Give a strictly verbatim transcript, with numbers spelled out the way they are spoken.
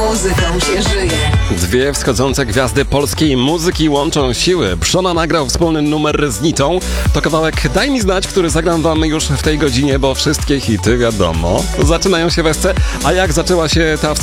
Muzyką się żyje. Dwie wschodzące gwiazdy polskiej muzyki łączą siły. Brzona nagrał wspólny numer z Nitą. To kawałek Daj mi znać, który zagram wam już w tej godzinie, bo wszystkie hity, wiadomo, zaczynają się we sce. A jak zaczęła się ta